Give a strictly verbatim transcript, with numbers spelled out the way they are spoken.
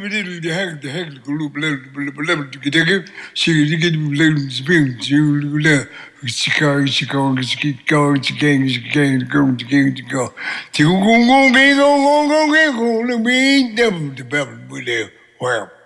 the heck, the heck, she get spin, she go, she go, she go, she gang, she gang, go, she gang, she go. She go, go, go, go, go, go, go, go, go, the devil, the devil, well.